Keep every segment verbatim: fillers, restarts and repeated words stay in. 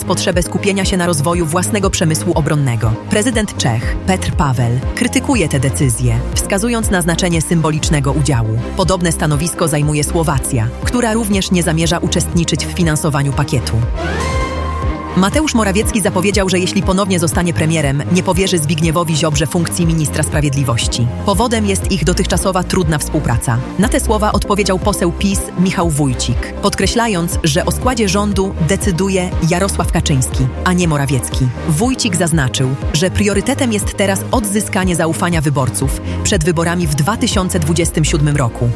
potrzebę skupienia się na rozwoju własnego przemysłu obronnego. Prezydent Czech, Petr Paweł, krytykuje te decyzje, wskazując na znaczenie symbolicznego udziału. Podobne stanowisko zajmuje Słowacja, która również nie zamierza uczestniczyć w finansowaniu pakietu. Mateusz Morawiecki zapowiedział, że jeśli ponownie zostanie premierem, nie powierzy Zbigniewowi Ziobrze funkcji ministra sprawiedliwości. Powodem jest ich dotychczasowa trudna współpraca. Na te słowa odpowiedział poseł PiS Michał Wójcik, podkreślając, że o składzie rządu decyduje Jarosław Kaczyński, a nie Morawiecki. Wójcik zaznaczył, że priorytetem jest teraz odzyskanie zaufania wyborców przed wyborami w dwa tysiące dwudziestym siódmym roku.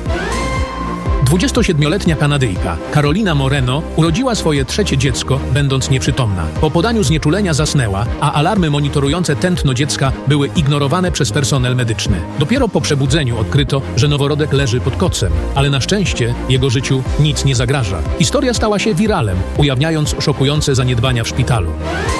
dwudziestosiedmioletnia Kanadyjka Carolina Moreno urodziła swoje trzecie dziecko, będąc nieprzytomna. Po podaniu znieczulenia zasnęła, a alarmy monitorujące tętno dziecka były ignorowane przez personel medyczny. Dopiero po przebudzeniu odkryto, że noworodek leży pod kocem, ale na szczęście jego życiu nic nie zagraża. Historia stała się wiralem, ujawniając szokujące zaniedbania w szpitalu.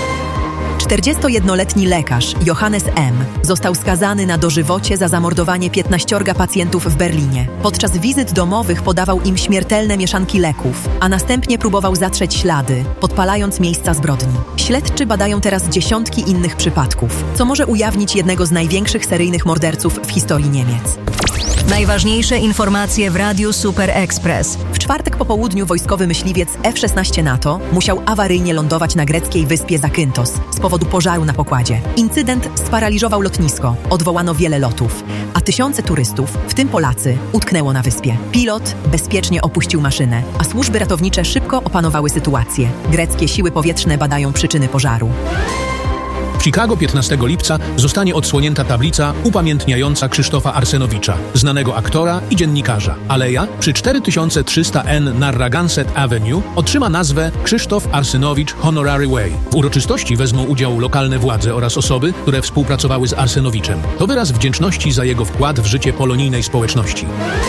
czterdziestojednoletni lekarz Johannes M. został skazany na dożywocie za zamordowanie piętnaściorga pacjentów w Berlinie. Podczas wizyt domowych podawał im śmiertelne mieszanki leków, a następnie próbował zatrzeć ślady, podpalając miejsca zbrodni. Śledczy badają teraz dziesiątki innych przypadków, co może ujawnić jednego z największych seryjnych morderców w historii Niemiec. Najważniejsze informacje w Radiu Super Express. W czwartek po południu wojskowy myśliwiec F szesnaście NATO musiał awaryjnie lądować na greckiej wyspie Zakynthos z powodu pożaru na pokładzie. Incydent sparaliżował lotnisko, odwołano wiele lotów, a tysiące turystów, w tym Polacy, utknęło na wyspie. Pilot bezpiecznie opuścił maszynę, a służby ratownicze szybko opanowały sytuację. Greckie siły powietrzne badają przyczyny pożaru. W Chicago piętnastego lipca zostanie odsłonięta tablica upamiętniająca Krzysztofa Arsenowicza, znanego aktora i dziennikarza. Aleja przy cztery tysiące trzysta N Narragansett Avenue otrzyma nazwę Krzysztof Arsenowicz Honorary Way. W uroczystości wezmą udział lokalne władze oraz osoby, które współpracowały z Arsenowiczem. To wyraz wdzięczności za jego wkład w życie polonijnej społeczności.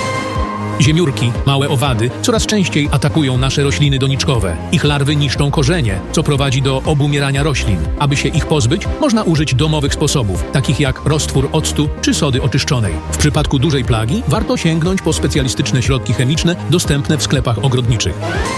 Ziemiórki, małe owady, coraz częściej atakują nasze rośliny doniczkowe. Ich larwy niszczą korzenie, co prowadzi do obumierania roślin. Aby się ich pozbyć, można użyć domowych sposobów, takich jak roztwór octu czy sody oczyszczonej. W przypadku dużej plagi warto sięgnąć po specjalistyczne środki chemiczne dostępne w sklepach ogrodniczych.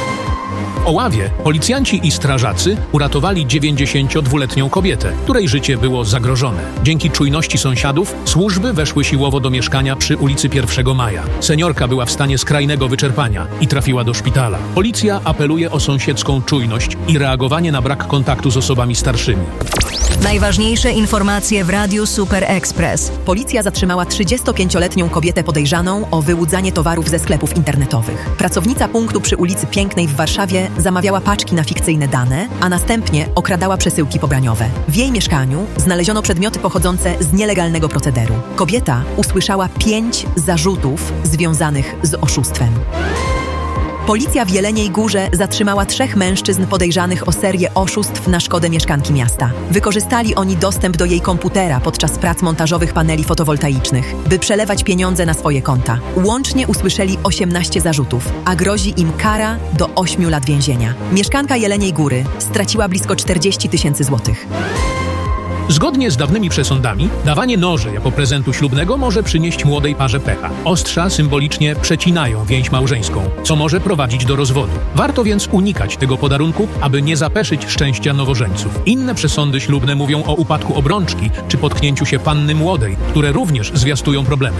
W Oławie policjanci i strażacy uratowali dziewięćdziesięciodwuletnią kobietę, której życie było zagrożone. Dzięki czujności sąsiadów służby weszły siłowo do mieszkania przy ulicy pierwszego maja. Seniorka była w stanie skrajnego wyczerpania i trafiła do szpitala. Policja apeluje o sąsiedzką czujność i reagowanie na brak kontaktu z osobami starszymi. Najważniejsze informacje w Radiu Super Express. Policja zatrzymała trzydziestopięcioletnią kobietę podejrzaną o wyłudzanie towarów ze sklepów internetowych. Pracownica punktu przy ulicy Pięknej w Warszawie zamawiała paczki na fikcyjne dane, a następnie okradała przesyłki pobraniowe. W jej mieszkaniu znaleziono przedmioty pochodzące z nielegalnego procederu. Kobieta usłyszała pięć zarzutów związanych z oszustwem. Policja w Jeleniej Górze zatrzymała trzech mężczyzn podejrzanych o serię oszustw na szkodę mieszkanki miasta. Wykorzystali oni dostęp do jej komputera podczas prac montażowych paneli fotowoltaicznych, by przelewać pieniądze na swoje konta. Łącznie usłyszeli osiemnaście zarzutów, a grozi im kara do ośmiu lat więzienia. Mieszkanka Jeleniej Góry straciła blisko czterdzieści tysięcy złotych. Zgodnie z dawnymi przesądami, dawanie noży jako prezentu ślubnego może przynieść młodej parze pecha. Ostrza symbolicznie przecinają więź małżeńską, co może prowadzić do rozwodu. Warto więc unikać tego podarunku, aby nie zapeszyć szczęścia nowożeńców. Inne przesądy ślubne mówią o upadku obrączki czy potknięciu się panny młodej, które również zwiastują problemy.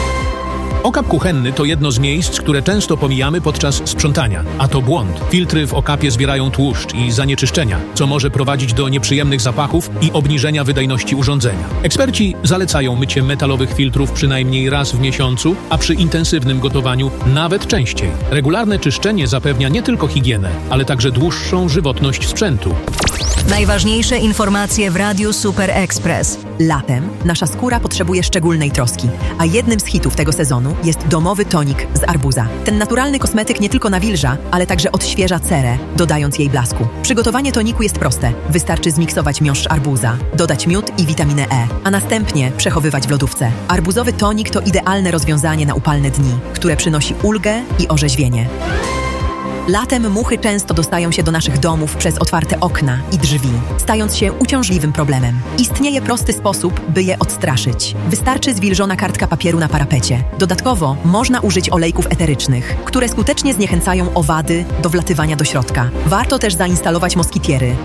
Okap kuchenny to jedno z miejsc, które często pomijamy podczas sprzątania, a to błąd. Filtry w okapie zbierają tłuszcz i zanieczyszczenia, co może prowadzić do nieprzyjemnych zapachów i obniżenia wydajności urządzenia. Eksperci zalecają mycie metalowych filtrów przynajmniej raz w miesiącu, a przy intensywnym gotowaniu nawet częściej. Regularne czyszczenie zapewnia nie tylko higienę, ale także dłuższą żywotność sprzętu. Najważniejsze informacje w Radiu Super Express. Latem nasza skóra potrzebuje szczególnej troski, a jednym z hitów tego sezonu jest domowy tonik z arbuza. Ten naturalny kosmetyk nie tylko nawilża, ale także odświeża cerę, dodając jej blasku. Przygotowanie toniku jest proste. Wystarczy zmiksować miąższ arbuza, dodać miód i witaminę E, a następnie przechowywać w lodówce. Arbuzowy tonik to idealne rozwiązanie na upalne dni, które przynosi ulgę i orzeźwienie. Latem muchy często dostają się do naszych domów przez otwarte okna i drzwi, stając się uciążliwym problemem. Istnieje prosty sposób, by je odstraszyć. Wystarczy zwilżona kartka papieru na parapecie. Dodatkowo można użyć olejków eterycznych, które skutecznie zniechęcają owady do wlatywania do środka. Warto też zainstalować moskitiery,